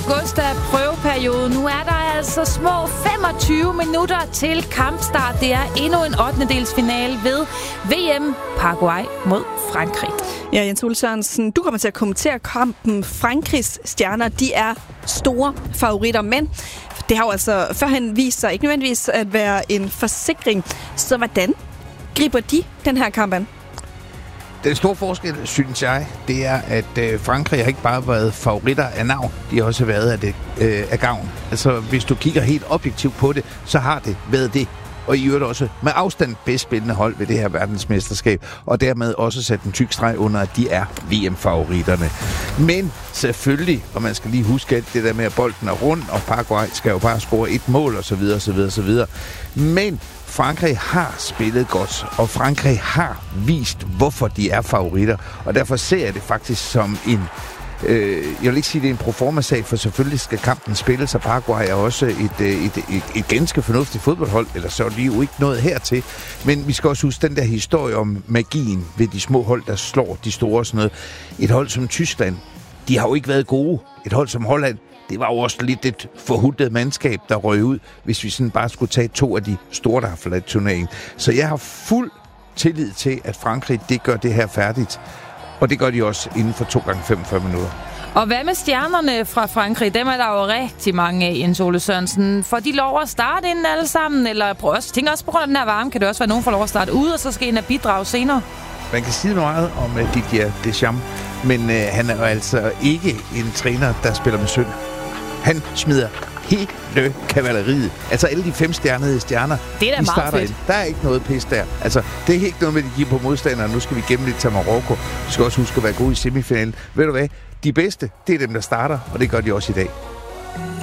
august er prøveperiode. Nu er der altså små 25 minutter til kampstart. Det er endnu en 8. finale ved VM Paraguay mod Frankrig. Ja, Jens Ole Sørensen, du kommer til at kommentere kampen. Frankrigs stjerner, de er store favoritter, men det har jo altså førhen vist sig ikke nødvendigvis at være en forsikring. Så hvordan griber de den her kamp an? Den store forskel, synes jeg, det er, at Frankrig har ikke bare været favoritter af navn, de har også været af gavn. Altså, hvis du kigger helt objektivt på det, så har det været det. Og i øvrigt også med afstand bedst spillende hold ved det her verdensmesterskab, og dermed også sat en tyk streg under, at de er VM-favoritterne. Men selvfølgelig, og man skal lige huske alt det der med, at bolden er rundt, og Paraguay skal jo bare score et mål, osv. Men Frankrig har spillet godt, og Frankrig har vist, hvorfor de er favoritter. Og derfor ser jeg det faktisk som en... jeg vil ikke sige, det er en proforma-sag, for selvfølgelig skal kampen spilles, og Paraguay er også et ganske fornuftigt fodboldhold, eller så er de jo ikke noget hertil. Men vi skal også huske den der historie om magien ved de små hold, der slår de store og sådan noget. Et hold som Tyskland, de har jo ikke været gode. Et hold som Holland, det var jo også lidt et forhuttet mandskab, der røg ud, hvis vi sådan bare skulle tage 2 af de store, der har forladt turneringen. Så jeg har fuld tillid til, at Frankrig, det gør det her færdigt. Og det gør de også inden for 2 gange 45 minutter. Og hvad med stjernerne fra Frankrig? Dem er der jo rigtig mange af, Jens Ole Sørensen. Får de lov at starte inden alle sammen? Eller tænker også på grund af den her varme, kan det også være, at nogen får lov at starte ude, og så skal en af bidrage senere? Man kan sige meget om Didier Deschamps, men han er jo altså ikke en træner, der spiller med synd. Han smider hele kavaleriet. Altså alle de 5-stjernede stjerner, det er da meget fedt. Der er ikke noget pis der. Altså, det er ikke noget med, de giver på modstandere. Nu skal vi gemme lidt til Marokko. Vi skal også huske at være gode i semifinalen. Ved du hvad? De bedste, det er dem, der starter, og det gør de også i dag.